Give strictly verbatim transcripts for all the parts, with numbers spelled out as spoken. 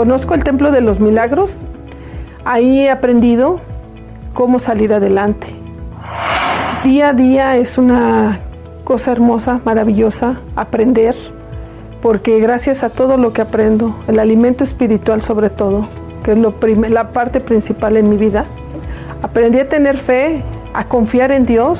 conozco el Templo de los Milagros. Ahí he aprendido cómo salir adelante. Día a día es una cosa hermosa, maravillosa, aprender, porque gracias a todo lo que aprendo, el alimento espiritual sobre todo, que es lo prim- la parte principal en mi vida, aprendí a tener fe, a confiar en Dios,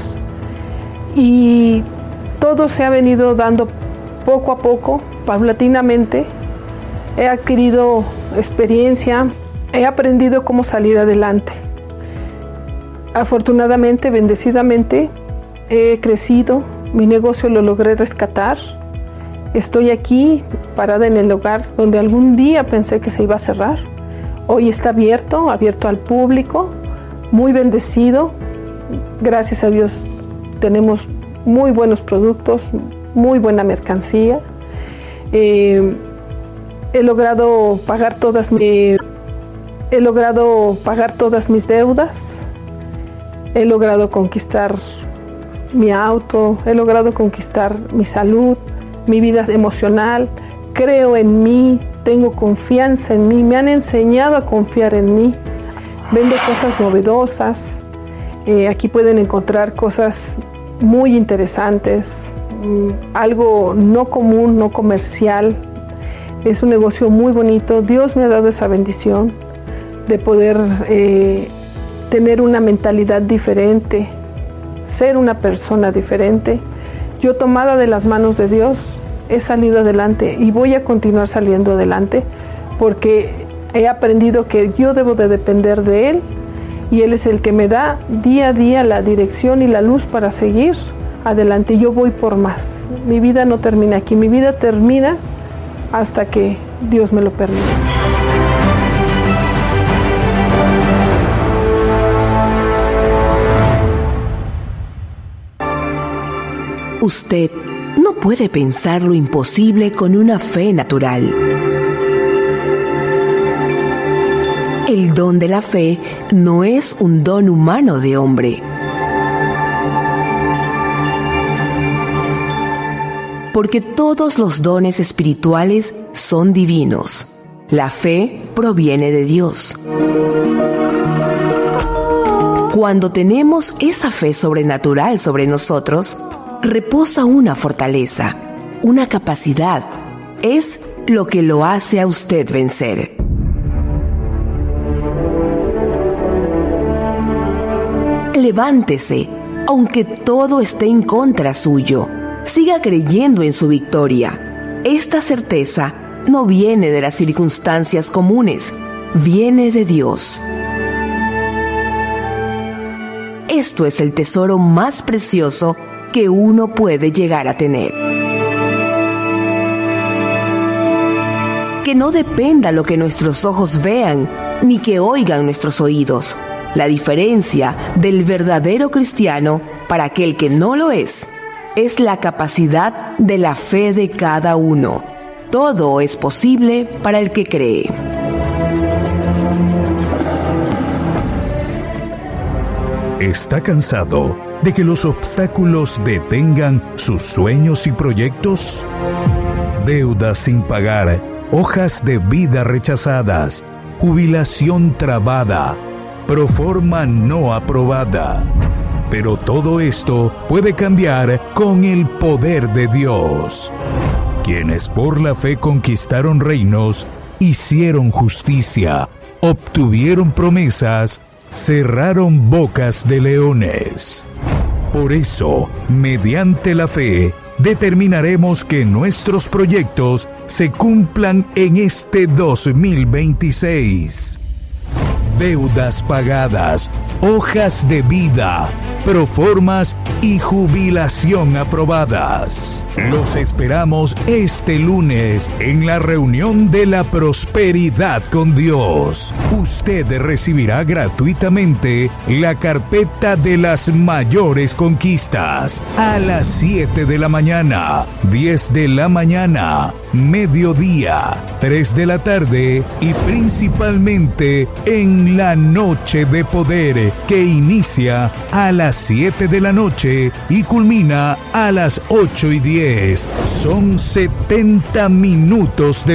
y todo se ha venido dando poco a poco, paulatinamente. He adquirido experiencia, he aprendido cómo salir adelante. Afortunadamente, bendecidamente, he crecido, mi negocio lo logré rescatar. Estoy aquí, parada en el lugar donde algún día pensé que se iba a cerrar. Hoy está abierto, abierto al público, muy bendecido. Gracias a Dios tenemos muy buenos productos, muy buena mercancía. Eh, he logrado pagar todas mi, he logrado pagar todas mis deudas. He logrado conquistar mi auto, he logrado conquistar mi salud, mi vida emocional. Creo en mí, tengo confianza en mí, me han enseñado a confiar en mí. Vendo cosas novedosas, eh, aquí pueden encontrar cosas muy interesantes, algo no común, no comercial. Es un negocio muy bonito. Dios me ha dado esa bendición de poder eh, tener una mentalidad diferente, ser una persona diferente. Yo, tomada de las manos de Dios, he salido adelante y voy a continuar saliendo adelante porque he aprendido que yo debo de depender de Él y Él es el que me da día a día la dirección y la luz para seguir adelante. Yo voy por más. Mi vida no termina aquí, mi vida termina hasta que Dios me lo permita. Usted no puede pensar lo imposible con una fe natural. El don de la fe no es un don humano de hombre. Porque todos los dones espirituales son divinos. La fe proviene de Dios. Cuando tenemos esa fe sobrenatural sobre nosotros, reposa una fortaleza, una capacidad. Es lo que lo hace a usted vencer. Levántese, aunque todo esté en contra suyo. Siga creyendo en su victoria. Esta certeza no viene de las circunstancias comunes, viene de Dios. Esto es el tesoro más precioso que uno puede llegar a tener. Que no dependa lo que nuestros ojos vean, ni que oigan nuestros oídos. La diferencia del verdadero cristiano para aquel que no lo es, es la capacidad de la fe de cada uno. Todo es posible para el que cree. ¿Está cansado de que los obstáculos detengan sus sueños y proyectos? Deudas sin pagar, hojas de vida rechazadas, jubilación trabada, proforma no aprobada. Pero todo esto puede cambiar con el poder de Dios. Quienes por la fe conquistaron reinos, hicieron justicia, obtuvieron promesas, cerraron bocas de leones. Por eso, mediante la fe, determinaremos que nuestros proyectos se cumplan en este dos mil veintiséis. Deudas pagadas, hojas de vida, proformas y jubilación aprobadas. Los esperamos este lunes en la reunión de la prosperidad con Dios. Usted recibirá gratuitamente la carpeta de las mayores conquistas a las siete de la mañana, diez de la mañana, mediodía, tres de la tarde y principalmente en la noche de poder que inicia a las siete de la noche y culmina a las ocho y diez. Son setenta minutos de